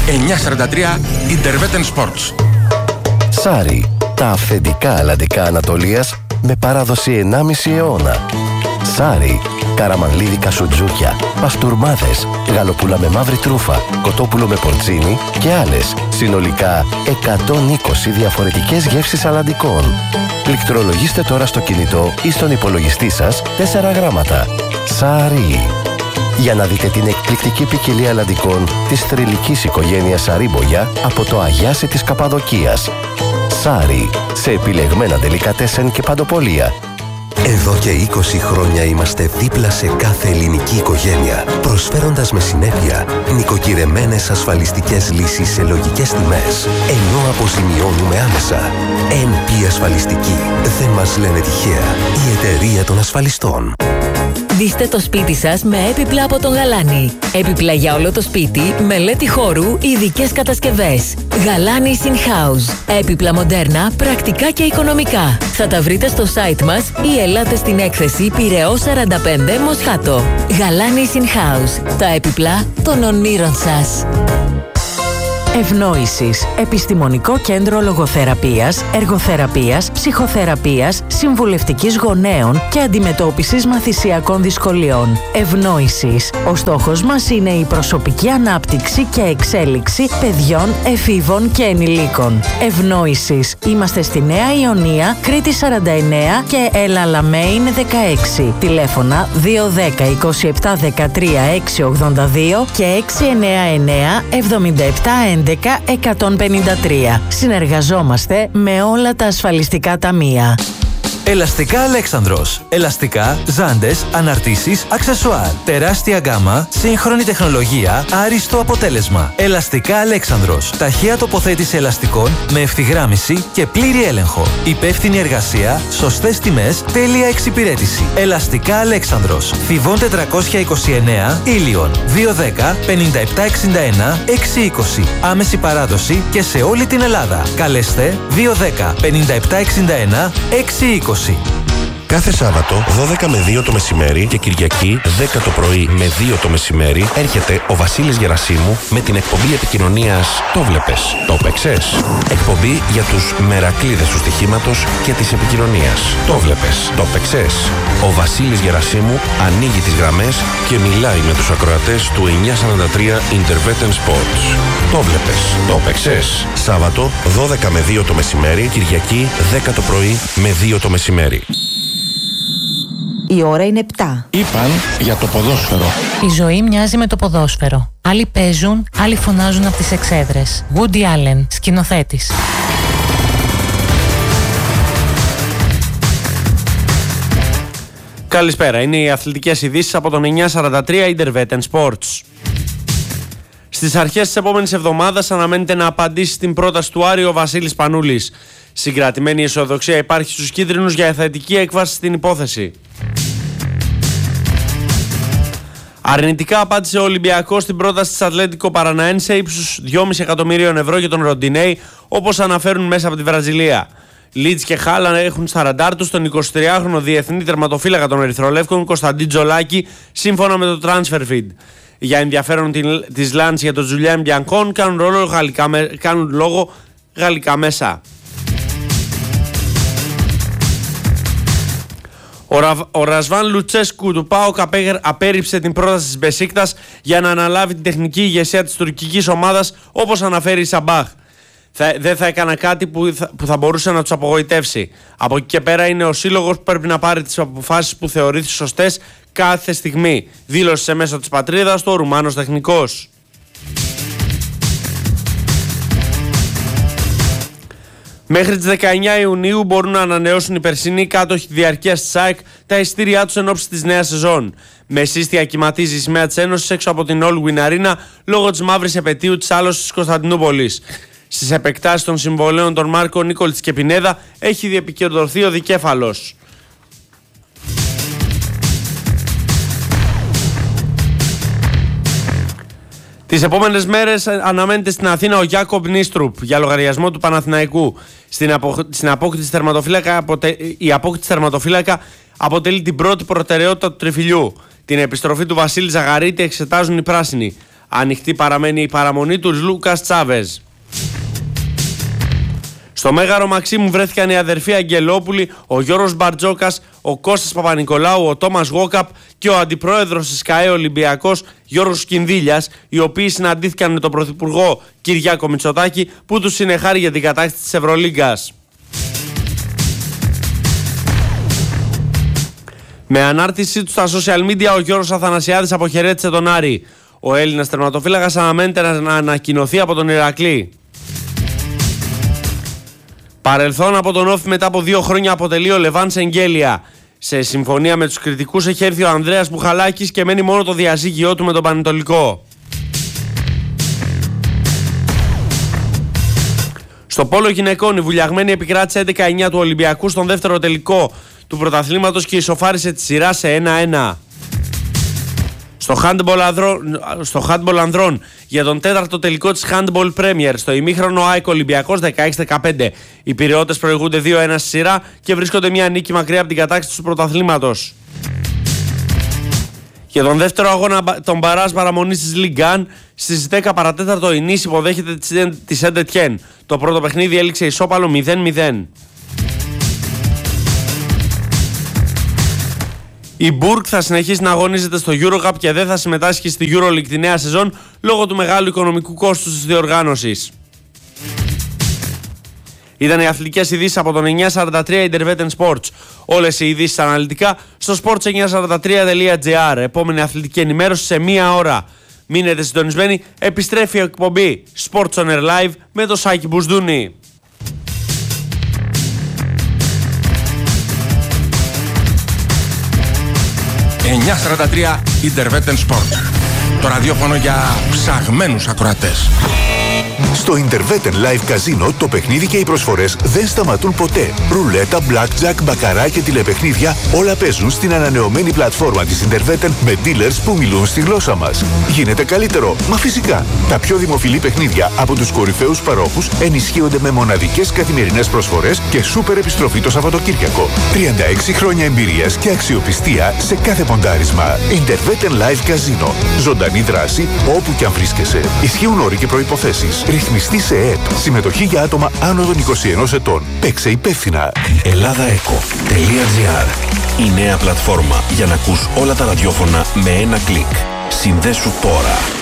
943 Interveten Sports. Σάρι, τα αυθεντικά αλλαντικά Ανατολίας με παράδοση 1,5 αιώνα. Σάρι, καραμανλίδικα σουτζούκια, παστούρμάδες, γαλοπούλα με μαύρη τρούφα, κοτόπουλο με πορτσίνι και άλλες. Συνολικά 120 διαφορετικές γεύσεις αλλαντικών. Πληκτρολογήστε τώρα στο κινητό ή στον υπολογιστή σας 4 γράμματα. Σάρι. Για να δείτε την εκπληκτική ποικιλία αλλαντικών της θρυλικής οικογένειας Σαρίμπογια από το Αγιάσι της Καπαδοκίας. Σάρι, σε επιλεγμένα ντελικατέσεν και παντοπολία. Εδώ και 20 χρόνια είμαστε δίπλα σε κάθε ελληνική οικογένεια, προσφέροντας με συνέπεια νοικοκυρεμένες ασφαλιστικές λύσεις σε λογικές τιμές, ενώ αποζημιώνουμε άμεσα. NP Ασφαλιστική. Δεν μας λένε τυχαία. Η εταιρεία των ασφαλιστών. Δείστε το σπίτι σας με έπιπλα από τον Γαλάνη. Έπιπλα για όλο το σπίτι, μελέτη χώρου, ειδικές κατασκευές. Γαλάνη In House. Έπιπλα μοντέρνα, πρακτικά και οικονομικά. Θα τα βρείτε στο site μας ή ελάτε στην έκθεση Πειραιώς 45 Μοσχάτο. Γαλάνη In House. Τα έπιπλα των ονείρων σας. Ευνόησης. Επιστημονικό κέντρο λογοθεραπείας, εργοθεραπείας, ψυχοθεραπείας, συμβουλευτικής γονέων και αντιμετώπισης μαθησιακών δυσκολιών. Ευνόησης. Ο στόχος μας είναι η προσωπική ανάπτυξη και εξέλιξη παιδιών, εφήβων και ενηλίκων. Ευνόησης. Είμαστε στη Νέα Ιωνία, Κρήτη 49 και Ελαλαμέιν 16. Τηλέφωνα 210 27 13 682 και 699 77 153. Συνεργαζόμαστε με όλα τα ασφαλιστικά ταμεία. Ελαστικά Αλέξανδρος. Ελαστικά, ζάντες, αναρτήσεις, αξεσουάρ. Τεράστια γκάμα, σύγχρονη τεχνολογία, άριστο αποτέλεσμα. Ελαστικά Αλέξανδρος. Ταχεία τοποθέτηση ελαστικών με ευθυγράμμιση και πλήρη έλεγχο. Υπεύθυνη εργασία, σωστές τιμές, τέλεια εξυπηρέτηση. Ελαστικά Αλέξανδρος. Θηβών 429, Ήλιον. 210 57 61 620. Άμεση παράδοση και σε όλη την Ελλάδα. Καλέστε 210 57 61 620. Κάθε Σάββατο 12 με 2 το μεσημέρι και Κυριακή 10 το πρωί με 2 το μεσημέρι έρχεται ο Βασίλης Γερασίμου με την εκπομπή επικοινωνίας «Το βλέπες, το παίξες». Εκπομπή για τους μερακλείδες του στοιχήματος και της επικοινωνίας. «Το βλέπες, το παίξες». Ο Βασίλης Γερασίμου ανοίγει τις γραμμές και μιλάει με τους ακροατές του 943 Interveten Sports. «Το βλέπες, το παίξες». Σάββατο 12 με 2 το μεσημέρι, Κυριακή 10 το πρωί με 2 το μεσημέρι. Η ώρα είναι 7. Είπαν για το ποδόσφαιρο. Η ζωή μοιάζει με το ποδόσφαιρο. Άλλοι παίζουν, άλλοι φωνάζουν από τις εξέδρες. Woody Allen, σκηνοθέτης. Καλησπέρα, είναι οι αθλητικές ειδήσεις από τον 943 Interveten Sports. Στις αρχές της επόμενης εβδομάδας αναμένεται να απαντήσει στην πρόταση του Άρη ο Βασίλης Πανούλης. Συγκρατημένη αισιοδοξία υπάρχει στους κίτρινους για θετική έκβαση στην υπόθεση. Αρνητικά απάντησε ο Ολυμπιακός στην πρόταση της Ατλέτικο Παραναένσε ύψους 2,5 εκατομμυρίων ευρώ για τον Ροντινέι, όπως αναφέρουν μέσα από τη Βραζιλία. Λίτς και Χάλαν έχουν στα ραντάρ τους τον 23χρονο διεθνή τερματοφύλακα των Ερυθρολεύκων Κωνσταντίν Τζολάκη, σύμφωνα με το Transfer Feed. Για ενδιαφέρον της Λάντς για τον Τζουλιάν Μπιανκόν κάνουν λόγο γαλλικά μέσα. Ο Ρασβάν Λουτσέσκου του ΠΑΟΚ απέρριψε την πρόταση της Μπεσίκτας για να αναλάβει την τεχνική ηγεσία της τουρκικής ομάδας, όπως αναφέρει η Σαμπάχ. Δεν θα έκανα κάτι που θα μπορούσε να τους απογοητεύσει. Από εκεί και πέρα είναι ο σύλλογος που πρέπει να πάρει τις αποφάσεις που θεωρεί σωστές κάθε στιγμή, δήλωσε μέσω της πατρίδας του ο Ρουμάνος τεχνικός. Μέχρι τις 19 Ιουνίου μπορούν να ανανεώσουν οι περσινοί κάτοχοι διαρκείας της ΑΕΚ τα εισιτήριά τους εν ώψη της νέας σεζόν. Με σύστια κυματίζει η σημαία της Ένωσης έξω από την All Win Arena λόγω της μαύρης επετείου της άλωσης της Κωνσταντινούπολης. Στις επεκτάσεις των συμβολέων των Μάρκο Νίκολιτς και Πινέδα έχει διεπικεντρωθεί ο δικέφαλος. Τις επόμενες μέρες αναμένεται στην Αθήνα ο Γιάκομπ Νίστρουπ για λογαριασμό του Παναθηναϊκού. Η απόκτηση τερματοφύλακα αποτελεί την πρώτη προτεραιότητα του τριφυλιού. Την επιστροφή του Βασίλη Ζαγαρίτη εξετάζουν οι πράσινοι. Ανοιχτή παραμένει η παραμονή του Λούκας Τσάβεζ. Στο Μέγαρο Μαξίμου βρέθηκαν οι αδερφοί Αγγελόπουλοι, ο Γιώργος Μπαρτζόκας, ο Κώστας Παπα-Νικολάου, ο Τόμας Γόκαπ και ο αντιπρόεδρος της ΚΑΕ Ολυμπιακός Γιώργος Κινδύλιας, οι οποίοι συναντήθηκαν με τον Πρωθυπουργό Κυριάκο Μητσοτάκη, που τους συνεχάρει για την κατάκτηση της Ευρωλίγκας. Με ανάρτησή του στα social media, ο Γιώργος Αθανασιάδης αποχαιρέτησε τον Άρη. Ο Έλληνας τερματοφύλακας αναμένεται να ανακοινωθεί από τον Ηρακλή. Παρελθόν από τον Όφη μετά από 2 χρόνια αποτελεί ο Λεβάν Σεγγέλια. Σε συμφωνία με τους κριτικούς έχει έρθει ο Ανδρέας Μπουχαλάκης και μένει μόνο το διαζύγιό του με τον Πανετολικό. Στο πόλο γυναικών η βουλιαγμένη επικράτησε 11-9 του Ολυμπιακού στον δεύτερο τελικό του πρωταθλήματος και ισοφάρισε τη σειρά σε 1-1. Στο handball ανδρών για τον τέταρτο τελικό της Handball Premier στο ημίχρονο ΑΕΚ Ολυμπιακός 16-15. Οι Πειραιώτες προηγούνται 2-1 στη σειρά και βρίσκονται μια νίκη μακριά από την κατάκτηση του πρωταθλήματος. Για τον δεύτερο αγώνα των μπαράζ παραμονής της Ligue 1 στις 10 παρατέταρτο η Nice υποδέχεται τη Saint-Étienne. Το πρώτο παιχνίδι έληξε ισόπαλο 0-0. Η Μπουργκ θα συνεχίσει να αγωνίζεται στο EuroCup και δεν θα συμμετάσχει στη EuroLeague τη νέα σεζόν λόγω του μεγάλου οικονομικού κόστους της διοργάνωσης. Ήταν οι αθλητικές ειδήσεις από τον 943 Intervetten Sports. Όλες οι ειδήσεις αναλυτικά στο sports943.gr. Επόμενη αθλητική ενημέρωση σε 1 ώρα. Μείνετε συντονισμένοι, επιστρέφει η εκπομπή Sports on Air Live με το Σάκη Μπουσδούνη. 943 Intervetten Sport. Το ραδιόφωνο για ψαγμένους ακροατές. Στο Intervetten Live Casino το παιχνίδι και οι προσφορές δεν σταματούν ποτέ. Ρουλέτα, blackjack, μπακαρά και τηλεπαιχνίδια όλα παίζουν στην ανανεωμένη πλατφόρμα της Intervetten με dealers που μιλούν στη γλώσσα μας. Γίνεται καλύτερο, μα φυσικά. Τα πιο δημοφιλή παιχνίδια από τους κορυφαίους παρόχους ενισχύονται με μοναδικές καθημερινές προσφορές και σούπερ επιστροφή το Σαββατοκύριακο. 36 χρόνια εμπειρίας και αξιοπιστία σε κάθε ποντάρισμα. Intervetten Live Casino. Ζωντανή δράση όπου και αν βρίσκεσαι. Ισχύουν όροι και προϋποθέσεις. Ρυθμιστή σε ΕΕΠ. Συμμετοχή για άτομα άνω των 21 ετών. Παίξε υπεύθυνα. ElladaEco.gr. Η νέα πλατφόρμα για να ακούς όλα τα ραδιόφωνα με ένα κλικ. Συνδέσου τώρα.